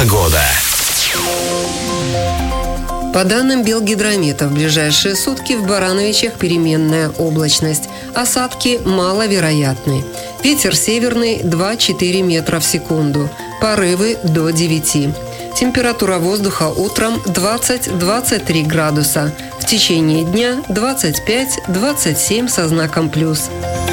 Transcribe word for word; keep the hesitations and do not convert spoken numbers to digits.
Погода. По данным Белгидромета, в ближайшие сутки в Барановичах переменная облачность. Осадки маловероятны. Ветер северный два-четыре метра в секунду. Порывы до девяти. Температура воздуха утром двадцать-двадцать три градуса. В течение дня двадцать пять-двадцать семь со знаком плюс.